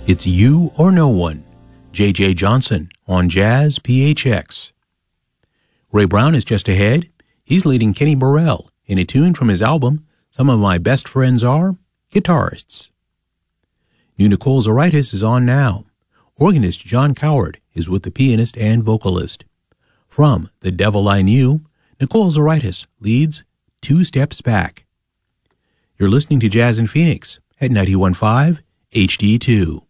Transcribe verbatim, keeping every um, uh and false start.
It's You or No One, J J Johnson on Jazz P H X. Ray Brown is just ahead. He's leading Kenny Burrell in a tune from his album, Some of My Best Friends Are Guitarists. New Nicole Zaritis is on now. Organist John Coward is with the pianist and vocalist. From The Devil I Knew, Nicole Zaritis leads Two Steps Back. You're listening to Jazz in Phoenix at ninety-one point five H D two.